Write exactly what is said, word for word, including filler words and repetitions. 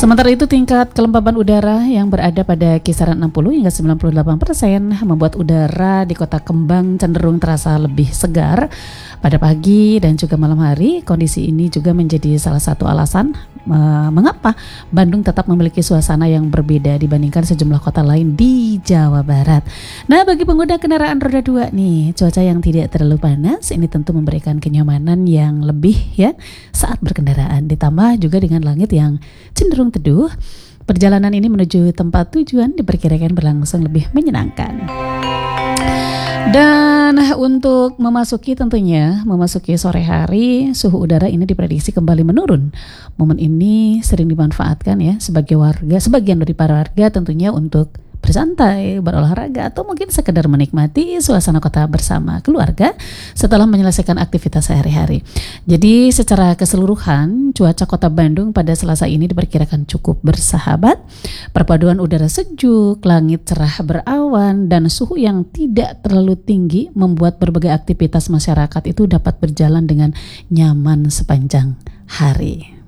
Sementara itu tingkat kelembaban udara yang berada pada kisaran enam puluh hingga sembilan puluh delapan persen membuat udara di Kota Kembang cenderung terasa lebih segar pada pagi dan juga malam hari. Kondisi ini juga menjadi salah satu alasan uh, mengapa Bandung tetap memiliki suasana yang berbeda dibandingkan sejumlah kota lain di Jawa Barat. Nah, bagi pengguna kendaraan roda dua nih, cuaca yang tidak terlalu panas ini tentu memberikan kenyamanan yang lebih ya saat berkendaraan, ditambah juga dengan langit yang cenderung teduh. Perjalanan ini menuju tempat tujuan diperkirakan berlangsung lebih menyenangkan. Dan untuk memasuki tentunya memasuki sore hari, suhu udara ini diprediksi kembali menurun. Momen ini sering dimanfaatkan ya sebagai warga, sebagian dari para warga tentunya untuk bersantai, berolahraga, atau mungkin sekedar menikmati suasana kota bersama keluarga setelah menyelesaikan aktivitas sehari-hari. Jadi secara keseluruhan, cuaca kota Bandung pada Selasa ini diperkirakan cukup bersahabat. Perpaduan udara sejuk, langit cerah berawan, dan suhu yang tidak terlalu tinggi membuat berbagai aktivitas masyarakat itu dapat berjalan dengan nyaman sepanjang hari.